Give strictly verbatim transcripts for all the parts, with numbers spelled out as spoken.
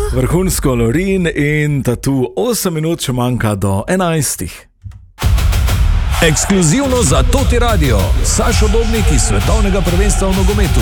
Vrhunsko Lorin in tatu osem minut še manjka do enajstih. Ekskluzivno za Toti Radio, Sašo Dobnik iz svetovnega prvenstva v nogometu.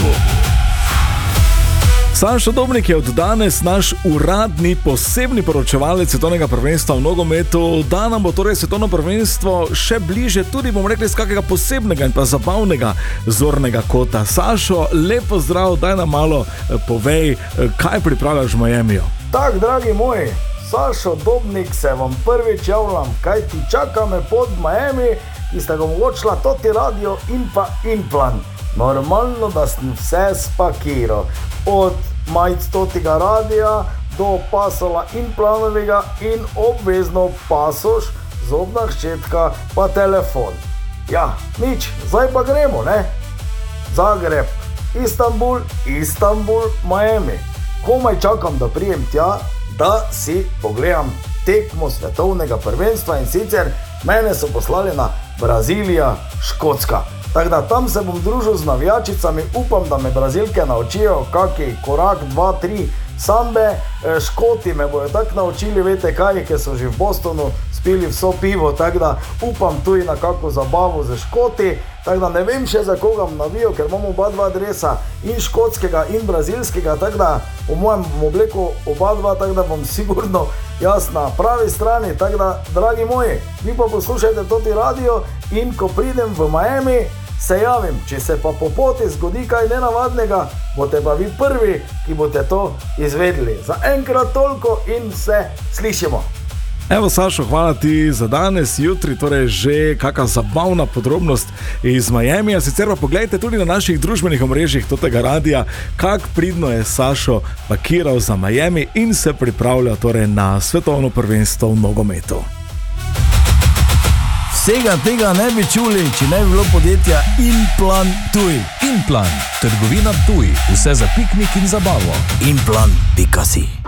Sašo Dobnik je od danes naš uradni posebni poročevalec svetovnega prvenstva v nogometu. Da nam bo torej svetovno prvenstvo še bliže, tudi bomo rekli z kakega posebnega in pa zabavnega zornega kota. Sašo, lepo zdrav, daj nam malo povej, kaj pripravljaš v Miamiju. Tak, dragi moji, Sašo Dobnik se vam prvič javljam, kaj ti čaka me pod Miami, ki sta ga omogočila Toti Radio in pa Implan. Normalno, da sem vse spakiral, od majic Totiga Radija do pasola Implanovega in obvezno pasoš, zobna ščetka pa telefon. Ja, nič, zdaj pa gremo, ne? Zagreb, Istanbul, Istanbul, Miami. Komaj čakam, da prijem tja, da si pogledam tekmo svetovnega prvenstva in sicer mene so poslali na Brazilija, Škotska. Tako da tam se bom družil z navijačicami, upam, da me Brazilke naučijo kaki korak, dva, tri sambe. Škoti me bojo tako naučili, vete kaj, ker so že v Bostonu spili vso pivo, tako da upam tudi na kako zabavo z Škoti. Tako da ne vem še za koga navijo, ker imamo oba dva dresa, in škotskega in brazilskega, tako da po mojem bom oblekel oba dva, tako da bom sigurno jaz na pravi strani. Tako da, dragi moji, vi pa poslušajte Toti Radio in ko pridem v Miami, se javim. Če se pa po poti zgodi kaj nenavadnega, boste pa vi prvi, ki boste to izvedeli. Za enkrat toliko in se slišimo. Evo, Sašo, hvala ti za danes, jutri, torej že kakšna zabavna podrobnost iz Miamija. Sicer pa pogledajte tudi na naših družbenih omrežjih Totega Radija, kak pridno je Sašo pakiral za Miami in se pripravlja torej na svetovno prvenstvo v nogometu. Vsega tega ne bi čuli, če ne bi bilo podjetja Implan Tuj. Implan, trgovina Tuj, vse za piknik in zabavo. Implan pika si.